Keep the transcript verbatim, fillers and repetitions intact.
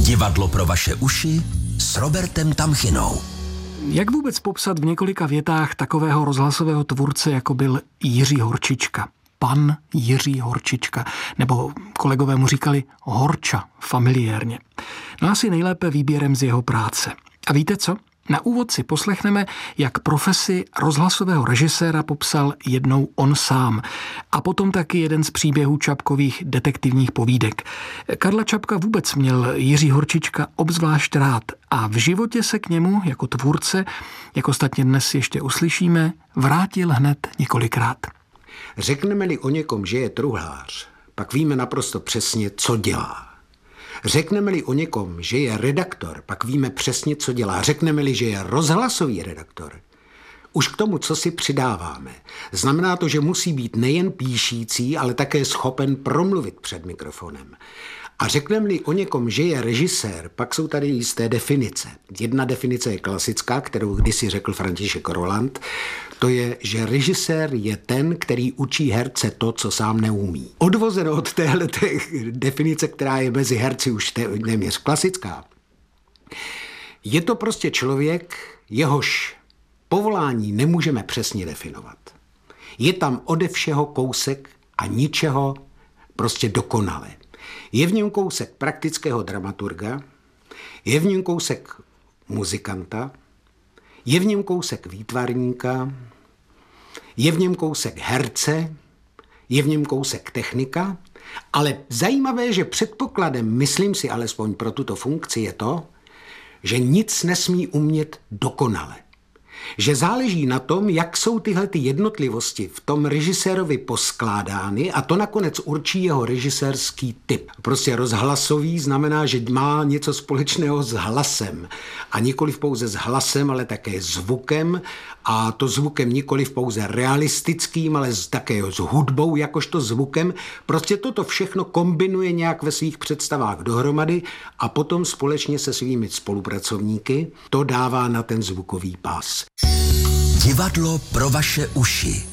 Divadlo pro vaše uši s Robertem Tamchinou. Jak vůbec popsat v několika větách takového rozhlasového tvůrce, jako byl Jiří Horčička? Pan Jiří Horčička, nebo kolegové mu říkali Horča familiérně. No asi nejlépe výběrem z jeho práce. A víte co? Na úvod si poslechneme, jak profesi rozhlasového režiséra popsal jednou on sám. A potom taky jeden z příběhů Čapkových detektivních povídek. Karla Čapka vůbec měl Jiří Horčička obzvlášť rád a v životě se k němu jako tvůrce, jak ostatně dnes ještě uslyšíme, vrátil hned několikrát. Řekneme-li o někom, že je truhlář, pak víme naprosto přesně, co dělá. Řekneme-li o někom, že je redaktor, pak víme přesně, co dělá. Řekneme-li, že je rozhlasový redaktor, už k tomu, co si přidáváme. Znamená to, že musí být nejen píšící, ale také schopen promluvit před mikrofonem. A řekneme-li o někom, že je režisér, pak jsou tady jisté definice. Jedna definice je klasická, kterou kdysi řekl František Roland. To je, že režisér je ten, který učí herce to, co sám neumí. Odvozeno od téhle definice, která je mezi herci už téměř klasická, je to prostě člověk, jehož povolání nemůžeme přesně definovat. Je tam ode všeho kousek a ničeho prostě dokonale. Je v něm kousek praktického dramaturga, je v něm kousek muzikanta, je v něm kousek výtvarníka, je v něm kousek herce, je v něm kousek technika, ale zajímavé, že předpokladem, myslím si alespoň pro tuto funkci, je to, že nic nesmí umět dokonale. Že záleží na tom, jak jsou tyhle ty jednotlivosti v tom režisérovi poskládány a to nakonec určí jeho režisérský typ. Prostě rozhlasový znamená, že má něco společného s hlasem. A nikoliv pouze s hlasem, ale také zvukem. A to zvukem nikoliv pouze realistickým, ale také s hudbou jakožto zvukem. Prostě toto všechno kombinuje nějak ve svých představách dohromady a potom společně se svými spolupracovníky to dává na ten zvukový pás. Divadlo pro vaše uši.